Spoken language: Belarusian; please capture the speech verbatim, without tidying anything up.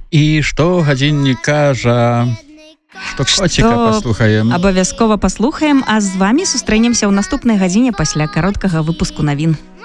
І што гадзіннік кажа, што коціка паслухаем. Абавязкова паслухаем, а з вамі сустрэнемся ў наступнай гадзіне пасля кароткага выпуску навін.